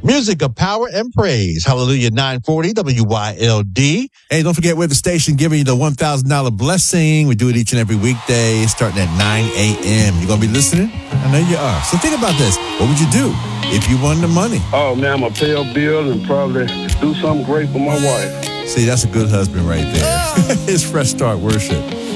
Music of power and praise. Hallelujah, 940 WYLD. Hey, don't forget we're the station giving you the $1,000 blessing. We do it each and every weekday starting at 9 a.m. You going to be listening? I know you are. So think about this. What would you do if you won the money? Oh, man, I'm going to pay a bill and probably do something great for my wife. See, that's a good husband right there. It's Fresh Start Worship.